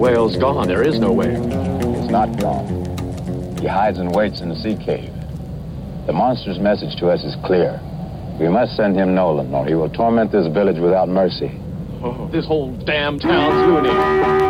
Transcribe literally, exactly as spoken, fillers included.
whale's gone. There is no whale. It's not gone. He hides and waits in the sea cave. The monster's message to us is clear. We must send him Nolan, or he will torment this village without mercy. Oh, this whole damn town's loony.